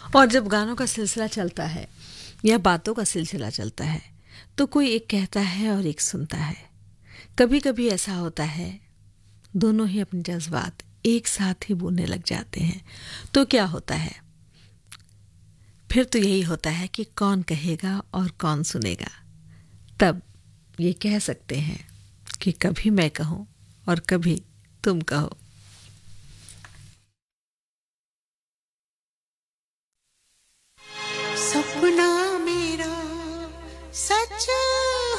और जब गानों का सिलसिला चलता है या बातों का सिलसिला चलता है तो कोई एक कहता है और एक सुनता है। कभी कभी ऐसा होता है दोनों ही अपने जज्बात एक साथ ही बोलने लग जाते हैं। तो क्या होता है फिर? तो यही होता है कि कौन कहेगा और कौन सुनेगा। तब ये कह सकते हैं कि कभी मैं कहूँ और कभी तुम कहो। सपना मेरा सच